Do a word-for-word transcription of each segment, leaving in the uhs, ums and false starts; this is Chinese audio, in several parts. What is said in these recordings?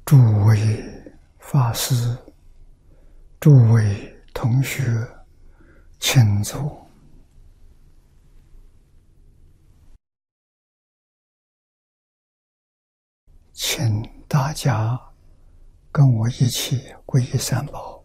诸位法师、诸位同学，请坐。请大家跟我一起皈依三宝。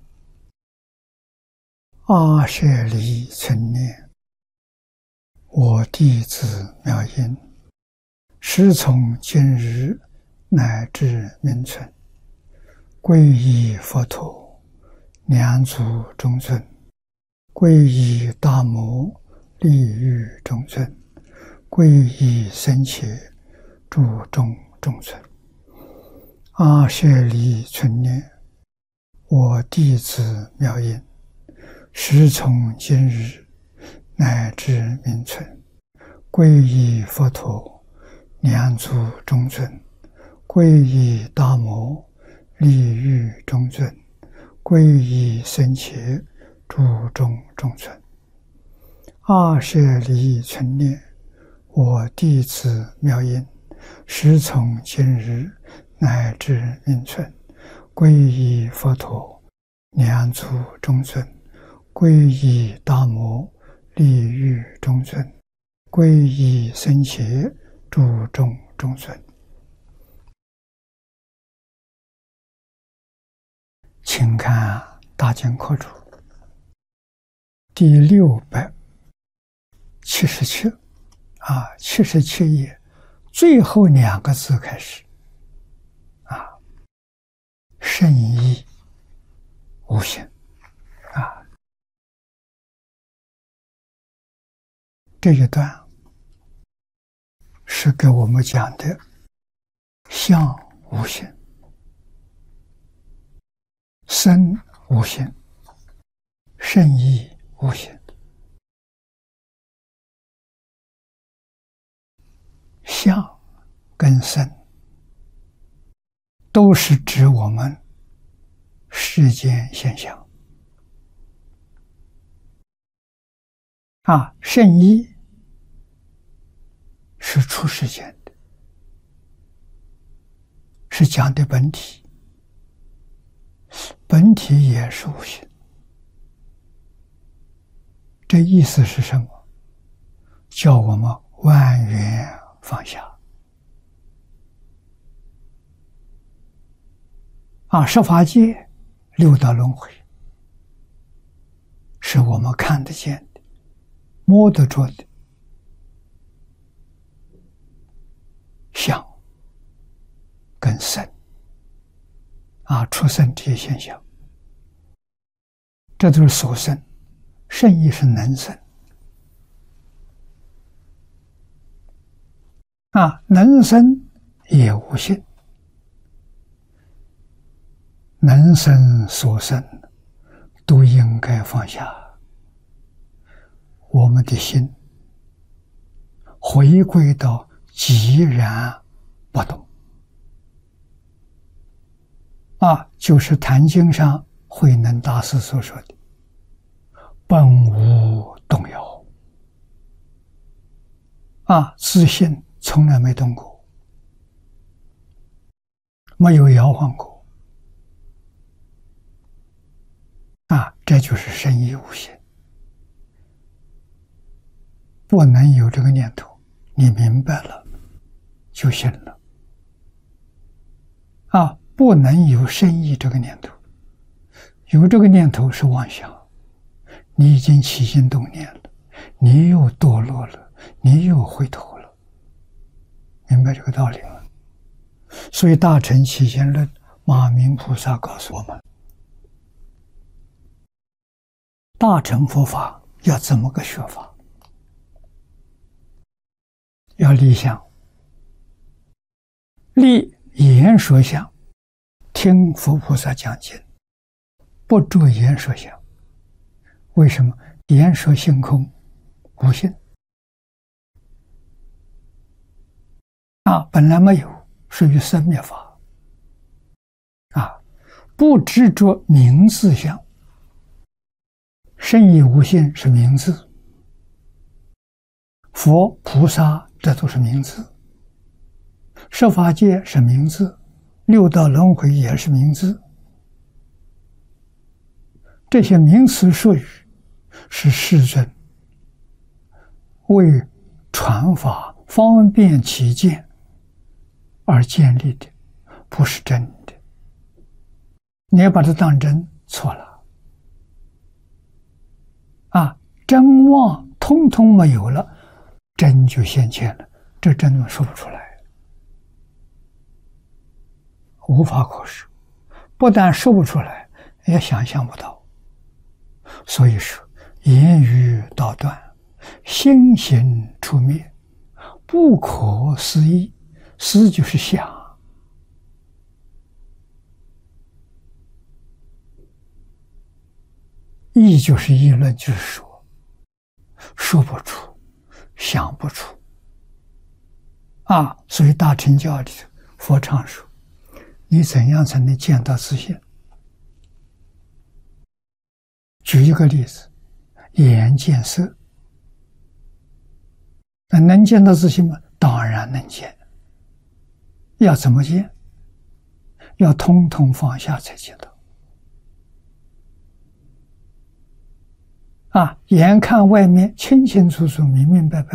阿舍离存念，我弟子妙音，师从今日乃至明存，皈依佛陀，两足中尊；皈依大摩，利欲中尊；皈依僧伽，注中中尊。阿舍离存念，我弟子妙音，师从今日乃至明存，皈依佛陀，两足中尊；皈依大摩，利欲中尊；皈依僧伽，注中中尊。阿舍离存念，我弟子妙音，师从今日乃至明存，皈依佛陀，两足中尊；皈依大摩，利欲中尊；皈依僧伽，注中中尊。请看《大经课注》第六百七十七啊，七十七页最后两个字开始啊，圣意无形啊。这一段是给我们讲的相无形、身无形、圣意无形。相跟身都是指我们世间现象啊，圣意是出世间的，是讲的本体，本体也是无形。这意思是什么？叫我们万缘放下啊！十法界六道轮回是我们看得见的、摸得着的相跟身啊，出生这些现象，这都是所生。圣意是能生啊，能生也无性，能生所生都应该放下。我们的心回归到寂然不动啊，就是《坛经》上慧能大师所说的本无动摇啊，自信从来没动过，没有摇晃过啊，这就是圣意无形。不能有这个念头，你明白了就行了啊，不能有圣意这个念头，有这个念头是妄想，你已经起心动念了，你又堕落了，你又回头了，明白这个道理吗？所以大乘起心论，马明菩萨告诉我们，大乘佛法要怎么个学法？要立相，立言说相，听佛菩萨讲经，不着言说相。为什么？言说性空，无性啊，本来没有，属于生灭法啊，不执着名字相。圣意无性是名字，佛菩萨这都是名字，十法界是名字， 六道轮回也是名字。这些名词术语是世尊为传法方便起见而建立的，不是真的。你要把它当真，错了。啊，真妄通通没有了，真就现前了，这真说不出来，无法可说。不但说不出来，也想象不到。所以说，言语道断，心行出灭，不可思议。思就是想，议就是议论，就是说，说不出，想不出。啊，所以大乘教里佛常说，你怎样才能见到自性？举一个例子，眼见色，那能见到自性吗？当然能见。要怎么见？要通通放下才见到。啊，眼看外面清清楚楚、明明白白。